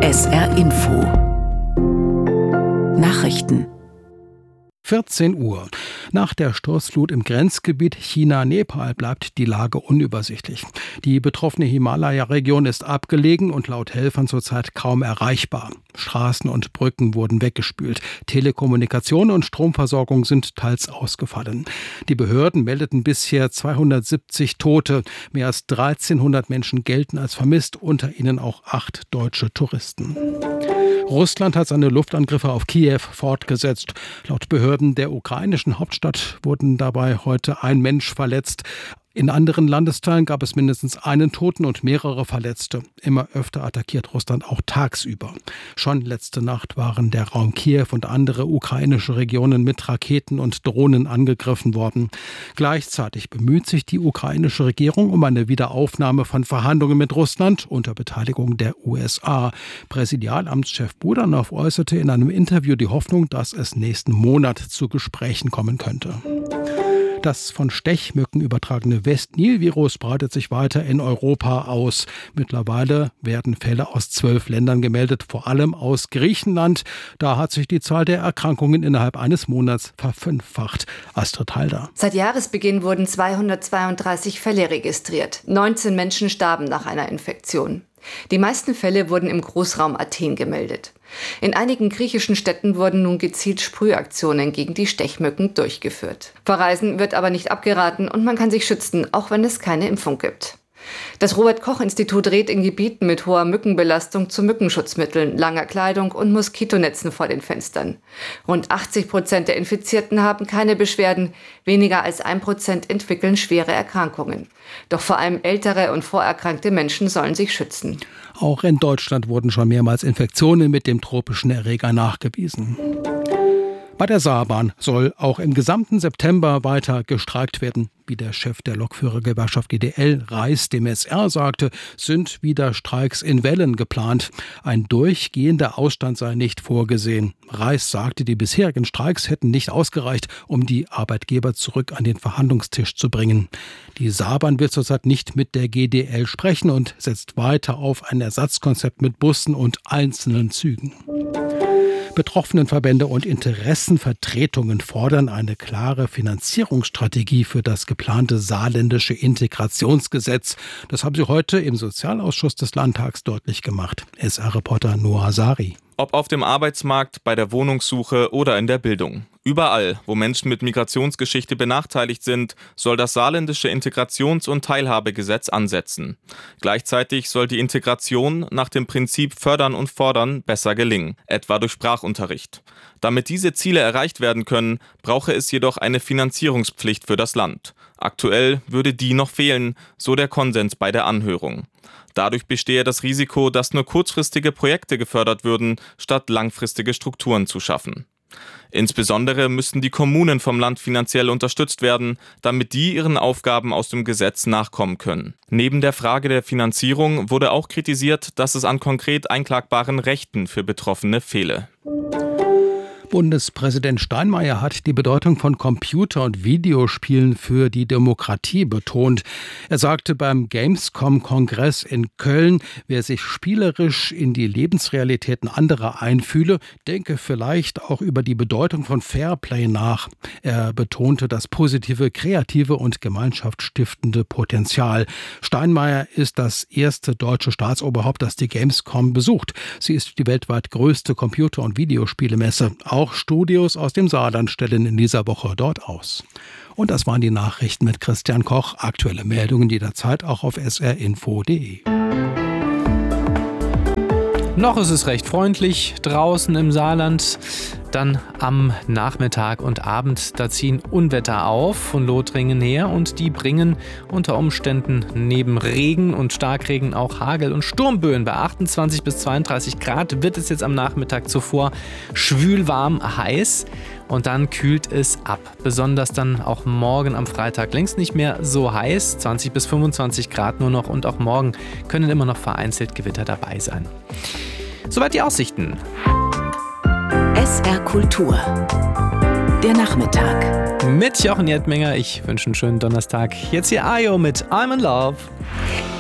SR Info Nachrichten 14 Uhr. Nach der Sturzflut im Grenzgebiet China-Nepal bleibt die Lage unübersichtlich. Die betroffene Himalaya-Region ist abgelegen und laut Helfern zurzeit kaum erreichbar. Straßen und Brücken wurden weggespült. Telekommunikation und Stromversorgung sind teils ausgefallen. Die Behörden meldeten bisher 270 Tote. Mehr als 1300 Menschen gelten als vermisst, unter ihnen auch 8 deutsche Touristen. Russland hat seine Luftangriffe auf Kiew fortgesetzt. Laut Behörden der ukrainischen Hauptstadt wurden dabei heute ein Mensch verletzt. In anderen Landesteilen gab es mindestens einen Toten und mehrere Verletzte. Immer öfter attackiert Russland auch tagsüber. Schon letzte Nacht waren der Raum Kiew und andere ukrainische Regionen mit Raketen und Drohnen angegriffen worden. Gleichzeitig bemüht sich die ukrainische Regierung um eine Wiederaufnahme von Verhandlungen mit Russland unter Beteiligung der USA. Präsidialamtschef Budanov äußerte in einem Interview die Hoffnung, dass es nächsten Monat zu Gesprächen kommen könnte. Das von Stechmücken übertragene West-Nil-Virus breitet sich weiter in Europa aus. Mittlerweile werden Fälle aus 12 Ländern gemeldet, vor allem aus Griechenland. Da hat sich die Zahl der Erkrankungen innerhalb eines Monats verfünffacht. Astrid Halder. Seit Jahresbeginn wurden 232 Fälle registriert. 19 Menschen starben nach einer Infektion. Die meisten Fälle wurden im Großraum Athen gemeldet. In einigen griechischen Städten wurden nun gezielt Sprühaktionen gegen die Stechmücken durchgeführt. Verreisen wird aber nicht abgeraten und man kann sich schützen, auch wenn es keine Impfung gibt. Das Robert-Koch-Institut rät in Gebieten mit hoher Mückenbelastung zu Mückenschutzmitteln, langer Kleidung und Moskitonetzen vor den Fenstern. Rund 80% der Infizierten haben keine Beschwerden, weniger als 1% entwickeln schwere Erkrankungen. Doch vor allem ältere und vorerkrankte Menschen sollen sich schützen. Auch in Deutschland wurden schon mehrmals Infektionen mit dem tropischen Erreger nachgewiesen. Bei der Saarbahn soll auch im gesamten September weiter gestreikt werden. Wie der Chef der Lokführergewerkschaft GDL, Reis, dem SR sagte, sind wieder Streiks in Wellen geplant. Ein durchgehender Ausstand sei nicht vorgesehen. Reis sagte, die bisherigen Streiks hätten nicht ausgereicht, um die Arbeitgeber zurück an den Verhandlungstisch zu bringen. Die Saarbahn wird zurzeit nicht mit der GDL sprechen und setzt weiter auf ein Ersatzkonzept mit Bussen und einzelnen Zügen. Betroffenenverbände und Interessenvertretungen fordern eine klare Finanzierungsstrategie für das geplante saarländische Integrationsgesetz. Das haben sie heute im Sozialausschuss des Landtags deutlich gemacht. SR-Reporter Noah Sari. Ob auf dem Arbeitsmarkt, bei der Wohnungssuche oder in der Bildung. Überall, wo Menschen mit Migrationsgeschichte benachteiligt sind, soll das saarländische Integrations- und Teilhabegesetz ansetzen. Gleichzeitig soll die Integration nach dem Prinzip Fördern und Fordern besser gelingen, etwa durch Sprachunterricht. Damit diese Ziele erreicht werden können, brauche es jedoch eine Finanzierungspflicht für das Land. Aktuell würde die noch fehlen, so der Konsens bei der Anhörung. Dadurch bestehe das Risiko, dass nur kurzfristige Projekte gefördert würden, statt langfristige Strukturen zu schaffen. Insbesondere müssten die Kommunen vom Land finanziell unterstützt werden, damit die ihren Aufgaben aus dem Gesetz nachkommen können. Neben der Frage der Finanzierung wurde auch kritisiert, dass es an konkret einklagbaren Rechten für Betroffene fehle. Bundespräsident Steinmeier hat die Bedeutung von Computer- und Videospielen für die Demokratie betont. Er sagte beim Gamescom-Kongress in Köln, wer sich spielerisch in die Lebensrealitäten anderer einfühle, denke vielleicht auch über die Bedeutung von Fairplay nach. Er betonte das positive, kreative und gemeinschaftsstiftende Potenzial. Steinmeier ist das erste deutsche Staatsoberhaupt, das die Gamescom besucht. Sie ist die weltweit größte Computer- und Videospielemesse. Auch Studios aus dem Saarland stellen in dieser Woche dort aus. Und das waren die Nachrichten mit Christian Koch. Aktuelle Meldungen jederzeit auch auf srinfo.de. Noch ist es recht freundlich draußen im Saarland. Dann am Nachmittag und Abend, da ziehen Unwetter auf von Lothringen her und die bringen unter Umständen neben Regen und Starkregen auch Hagel und Sturmböen. Bei 28 bis 32 Grad wird es jetzt am Nachmittag zuvor schwül, warm, heiß und dann kühlt es ab. Besonders dann auch morgen am Freitag längst nicht mehr so heiß, 20 bis 25 Grad nur noch und auch morgen können immer noch vereinzelt Gewitter dabei sein. Soweit die Aussichten. SR Kultur. Der Nachmittag. Mit Jochen Jettmenger. Ich wünsche einen schönen Donnerstag. Jetzt hier Ayo mit I'm in Love.